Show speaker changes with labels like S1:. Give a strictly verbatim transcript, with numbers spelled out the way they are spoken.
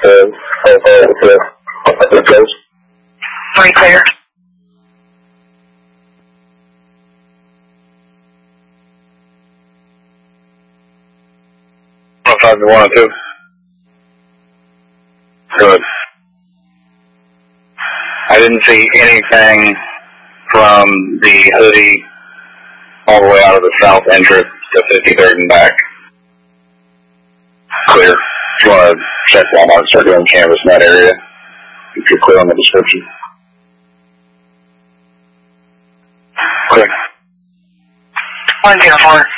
S1: to uh, to the coast.
S2: Three clear.
S1: Five to one and two. Good. I didn't see anything from the hoodie all the way out of the south entrance to fifty-third and back. Clear. If you want to check Walmart and start doing canvas in that area, if you're clear on the description. Clear.
S2: One zero four.